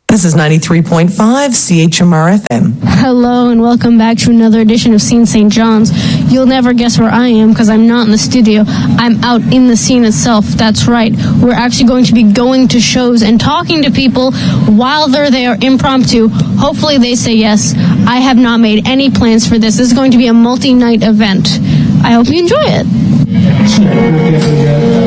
This is 93.5 CHMR FM. Hello and welcome back to another edition of Scene St. John's. You'll never guess where I am because I'm not in the studio. I'm out in the scene itself. That's right. We're actually going to be going to shows and talking to people while they're there impromptu. Hopefully they say yes. I have not made any plans for this. This is going to be a multi-night event. I hope you enjoy it.